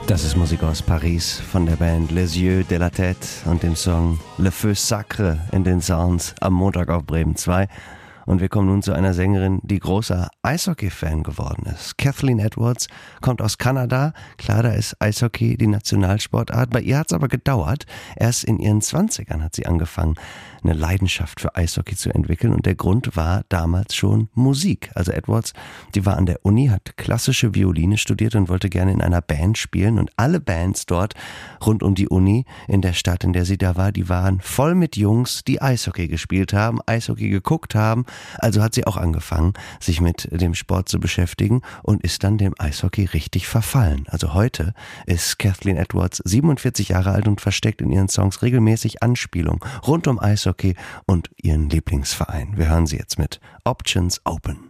Das ist Musik aus Paris von der Band Les Yeux de la Tête und dem Song Le Feu Sacre in den Sounds am Montag auf Bremen 2. Und wir kommen nun zu einer Sängerin, die großer Eishockey-Fan geworden ist. Kathleen Edwards kommt aus Kanada. Klar, da ist Eishockey die Nationalsportart. Bei ihr hat es aber gedauert. Erst in ihren 20ern hat sie angefangen, eine Leidenschaft für Eishockey zu entwickeln. Und der Grund war damals schon Musik. Also Edwards, die war an der Uni, hat klassische Violine studiert und wollte gerne in einer Band spielen. Und alle Bands dort rund um die Uni in der Stadt, in der sie da war, die waren voll mit Jungs, die Eishockey gespielt haben, Eishockey geguckt haben. Also hat sie auch angefangen, sich mit dem Sport zu beschäftigen und ist dann dem Eishockey richtig verfallen. Also heute ist Kathleen Edwards 47 Jahre alt und versteckt in ihren Songs regelmäßig Anspielungen rund um Eishockey und ihren Lieblingsverein. Wir hören sie jetzt mit Options Open.